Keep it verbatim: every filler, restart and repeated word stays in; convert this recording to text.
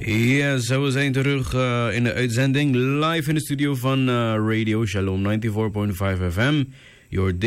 Ja, zo we zijn terug uh, in de uitzending live in de studio van uh, Radio Shalom negenennegentig komma vijf F M. Your